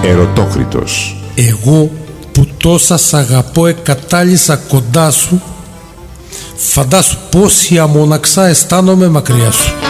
Ερωτόκριτος. Εγώ που τόσα σ' αγαπώ εκατάλησα κοντά σου, φαντάσου πόση αμοναξά αισθάνομαι μακριά σου.